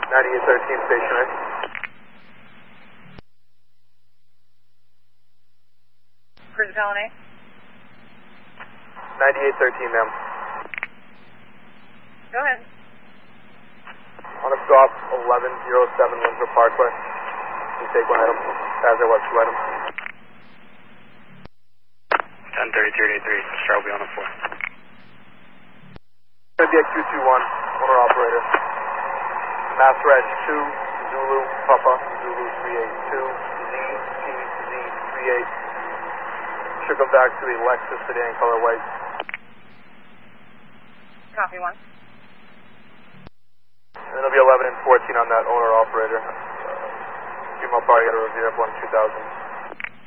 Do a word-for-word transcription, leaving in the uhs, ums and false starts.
ninety-eight thirteen stationary. Cruise Colony. ninety-eight thirteen, ma'am. Go ahead. On a stop eleven oh seven Windsor Parkway. You take one item, as I was two items. ten thirty-three eighty-three, Charles will be on the floor. Q two one, owner operator. Mass Reg two, Zulu, Papa, Zulu three eight two, Z P Z three eight. Should come back to a Lexus sedan color white. Copy one. And it'll be eleven and fourteen on that owner operator. Uh, I'll probably get a review of one two thousand.